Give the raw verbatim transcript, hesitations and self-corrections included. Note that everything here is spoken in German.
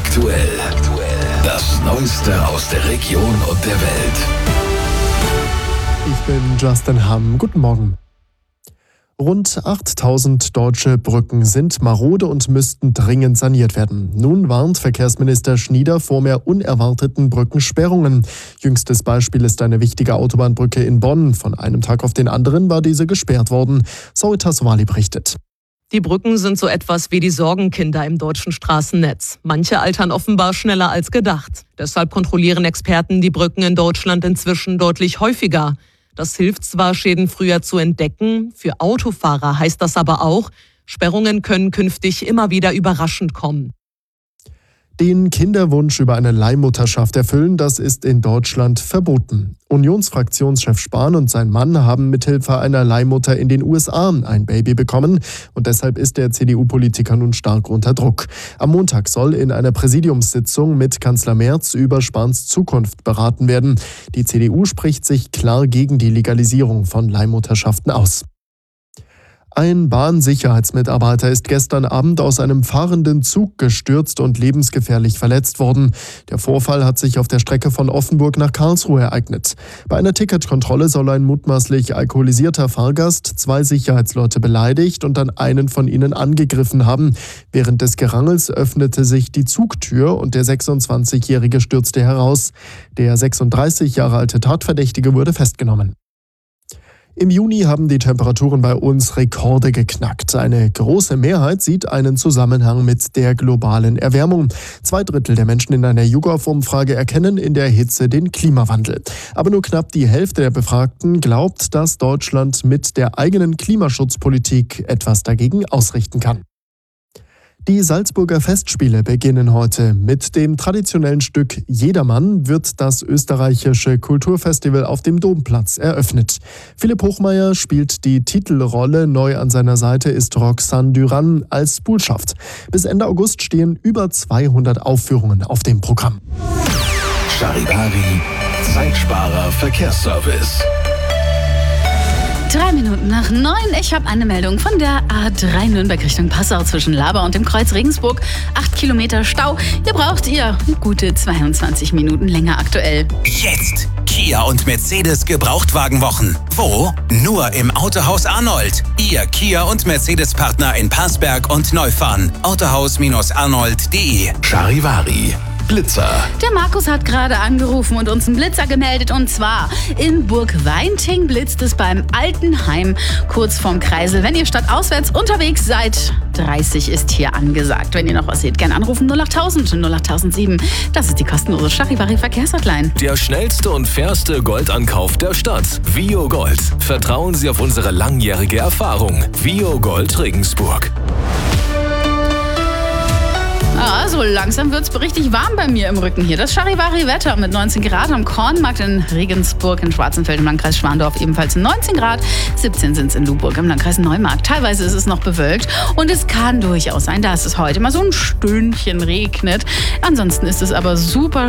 aktuell. Das Neueste aus der Region und der Welt. Ich bin Justin Hamm. Guten Morgen. Rund achttausend deutsche Brücken sind marode und müssten dringend saniert werden. Nun warnt Verkehrsminister Schnieder vor mehr unerwarteten Brückensperrungen. Jüngstes Beispiel ist eine wichtige Autobahnbrücke in Bonn. Von einem Tag auf den anderen war diese gesperrt worden. Zoe Tassovali berichtet. Die Brücken sind so etwas wie die Sorgenkinder im deutschen Straßennetz. Manche altern offenbar schneller als gedacht. Deshalb kontrollieren Experten die Brücken in Deutschland inzwischen deutlich häufiger. Das hilft zwar, Schäden früher zu entdecken, für Autofahrer heißt das aber auch, Sperrungen können künftig immer wieder überraschend kommen. Den Kinderwunsch über eine Leihmutterschaft erfüllen, das ist in Deutschland verboten. Unionsfraktionschef Spahn und sein Mann haben mithilfe einer Leihmutter in den U S A ein Baby bekommen und deshalb ist der C D U-Politiker nun stark unter Druck. Am Montag soll in einer Präsidiumssitzung mit Kanzler Merz über Spahns Zukunft beraten werden. Die C D U spricht sich klar gegen die Legalisierung von Leihmutterschaften aus. Ein Bahnsicherheitsmitarbeiter ist gestern Abend aus einem fahrenden Zug gestürzt und lebensgefährlich verletzt worden. Der Vorfall hat sich auf der Strecke von Offenburg nach Karlsruhe ereignet. Bei einer Ticketkontrolle soll ein mutmaßlich alkoholisierter Fahrgast zwei Sicherheitsleute beleidigt und dann einen von ihnen angegriffen haben. Während des Gerangels öffnete sich die Zugtür und der sechsundzwanzigjährige stürzte heraus. Der sechsunddreißig Jahre alte Tatverdächtige wurde festgenommen. Im Juni haben die Temperaturen bei uns Rekorde geknackt. Eine große Mehrheit sieht einen Zusammenhang mit der globalen Erwärmung. Zwei Drittel der Menschen in einer YouGov-Umfrage erkennen in der Hitze den Klimawandel. Aber nur knapp die Hälfte der Befragten glaubt, dass Deutschland mit der eigenen Klimaschutzpolitik etwas dagegen ausrichten kann. Die Salzburger Festspiele beginnen heute. Mit dem traditionellen Stück Jedermann wird das österreichische Kulturfestival auf dem Domplatz eröffnet. Philipp Hochmeier spielt die Titelrolle, neu an seiner Seite ist Roxane Duran als Bullschaft. Bis Ende August stehen über zweihundert Aufführungen auf dem Programm. Charivari, Zeitsparer Verkehrsservice. Drei Minuten nach neun. Ich habe eine Meldung von der A drei Nürnberg Richtung Passau zwischen Laber und dem Kreuz Regensburg. Acht Kilometer Stau. Ihr braucht ihr gute zweiundzwanzig Minuten länger aktuell. Jetzt Kia und Mercedes Gebrauchtwagenwochen. Wo? Nur im Autohaus Arnold. Ihr Kia und Mercedes Partner in Passberg und Neufahren. autohaus Arnold punkt de. Charivari. Blitzer. Der Markus hat gerade angerufen und uns einen Blitzer gemeldet. Und zwar in Burg Weinting blitzt es beim Altenheim kurz vorm Kreisel. Wenn ihr stadtauswärts unterwegs seid, dreißig ist hier angesagt. Wenn ihr noch was seht, gerne anrufen null achttausend null achttausendsieben. Das ist die kostenlose Charivari Verkehrshotline. Der schnellste und fairste Goldankauf der Stadt. Vio Gold. Vertrauen Sie auf unsere langjährige Erfahrung. Vio Gold Regensburg. Ah, so langsam wird es richtig warm bei mir im Rücken hier. Das Charivari-Wetter mit neunzehn Grad am Kornmarkt in Regensburg, in Schwarzenfeld im Landkreis Schwandorf ebenfalls neunzehn Grad. siebzehn sind es in Luburg im Landkreis Neumarkt. Teilweise ist es noch bewölkt und es kann durchaus sein, dass es heute mal so ein Stündchen regnet. Ansonsten ist es aber super